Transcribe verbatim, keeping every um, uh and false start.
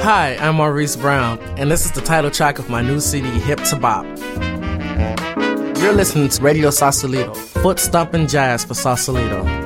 Hi, I'm Maurice Brown, and this is the title track of my new C D, Hip to Bop. You're listening to Radio Sausalito, foot stomping jazz for Sausalito.